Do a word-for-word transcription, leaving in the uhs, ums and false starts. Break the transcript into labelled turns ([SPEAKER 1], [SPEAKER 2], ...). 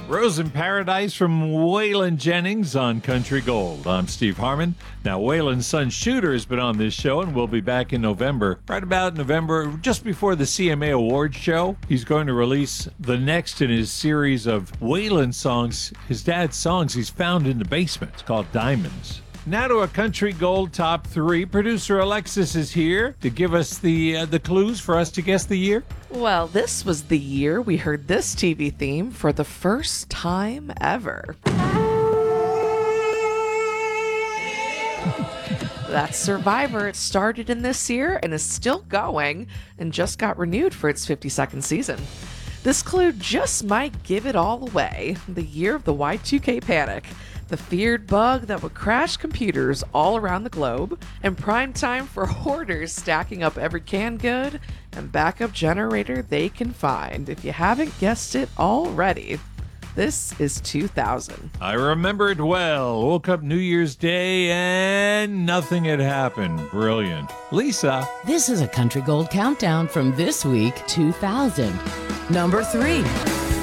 [SPEAKER 1] Rose in Paradise from Waylon Jennings on Country Gold. I'm Steve Harmon. Now, Waylon's son Shooter has been on this show and will be back in November. Right about November, just before the C M A Awards show, he's going to release the next in his series of Waylon songs, his dad's songs he's found in the basement. It's called Diamonds. Now to a Country Gold top three. Producer Alexis is here to give us the uh, the clues for us to guess the year.
[SPEAKER 2] Well, this was the year we heard this T V theme for the first time ever. That's Survivor. It started in this year and is still going and just got renewed for its fifty-second season. This clue just might give it all away. The year of the Y two K panic. The feared bug that would crash computers all around the globe, and prime time for hoarders stacking up every canned good and backup generator they can find. If you haven't guessed it already, this is two thousand.
[SPEAKER 1] I remember it well. Woke up New Year's Day and nothing had happened. Brilliant. Lisa.
[SPEAKER 3] This is a Country Gold countdown from this week, two thousand. Number three.